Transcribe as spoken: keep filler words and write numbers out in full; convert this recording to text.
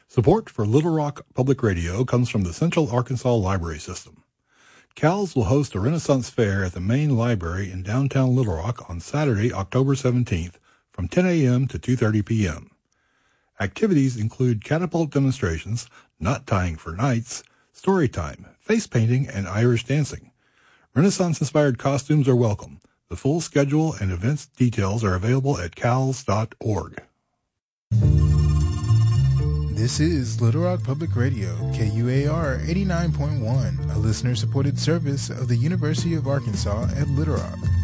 Support for Little Rock Public Radio comes from the Central Arkansas Library System. C A L S will host a Renaissance Fair at the main library in downtown Little Rock on Saturday, October seventeenth from ten a.m. to two thirty p.m. Activities include catapult demonstrations, knot tying for knights, story time, face painting, and Irish dancing. Renaissance-inspired costumes are welcome. The full schedule and events details are available at cals dot org. This is Little Rock Public Radio, K U A R eighty-nine point one, a listener-supported service of the University of Arkansas at Little Rock.